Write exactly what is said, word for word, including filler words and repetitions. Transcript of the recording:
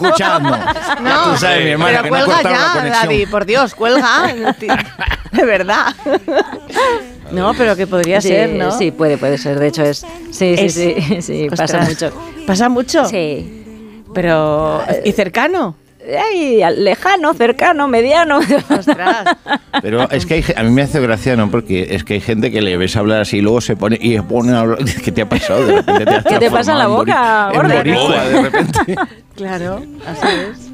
escuchando. No, tú sabes, mi hermana, pero que no cuelga cortaba la ya, conexión. David, por Dios, cuelga. De verdad. No, pero que podría sí, ser, ¿no? Sí, puede, puede ser. De hecho, es. Sí, Es- sí, sí, sí, pasa Ostras, mucho. ¿Pasa mucho? Sí. Pero, ¿y cercano? Ay, lejano, cercano, mediano. Ostras. Pero es que hay, ge- a mí me hace gracia, ¿no? Porque es que hay gente que le ves hablar así y luego se pone y pone a hablar. ¿Qué te ha pasado? De repente te has ¿Qué te pasa en la transformado boca, en bori- en Gordon? boricua, de repente. Claro, así es.